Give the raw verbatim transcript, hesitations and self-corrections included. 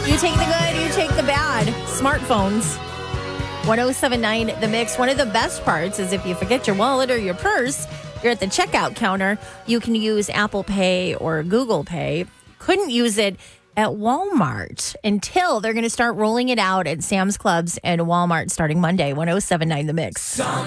You take the good, you take the bad. Smartphones. ten seventy-nine The Mix. One of the best parts is if you forget your wallet or your purse, you're at the checkout counter, you can use Apple Pay or Google Pay. Couldn't use it at Walmart until they're going to start rolling it out at Sam's Clubs and Walmart starting Monday. ten seventy-nine The Mix.